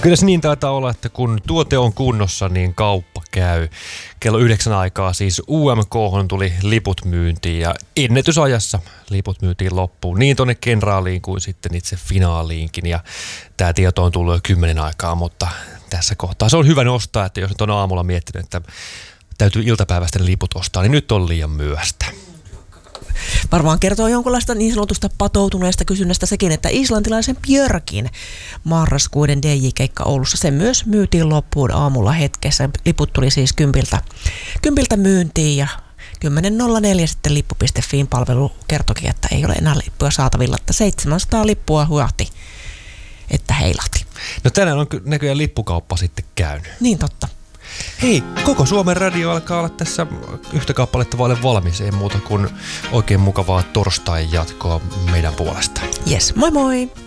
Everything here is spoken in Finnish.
Kyllä se niin taitaa olla, että kun tuote on kunnossa, niin kauppa käy. Kello 9 aikaa siis UMK:hon tuli liput myyntiin ja ennätysajassa liput myytiin loppuun. Niin tuonne kenraaliin kuin sitten itse finaaliinkin. Ja tämä tieto on tullut jo 10 aikaa, mutta tässä kohtaa se on hyvä nostaa, että jos nyt on aamulla miettinyt, että täytyy iltapäivästä ne liput ostaa, niin nyt on liian myöhäistä. Varmaan kertoo jonkunlaista niin sanotusta patoutuneesta kysynnästä sekin, että islantilaisen Björkin marraskuuden DJ-keikka Oulussa, se myös myytiin loppuun aamulla hetkessä. Liput tuli siis 10 myyntiin ja 10.04 sitten lippu.fiin palvelu kertokin, että ei ole enää lippuja saatavilla, että 700 lippua huahti, että heilahti. No tänään on näköjään lippukauppa sitten käynyt. Niin totta. Hei, koko Suomen radio alkaa olla tässä yhtä kappaletta vaille valmis, ei muuta kuin oikein mukavaa torstai jatkoa meidän puolesta. Yes, moi moi!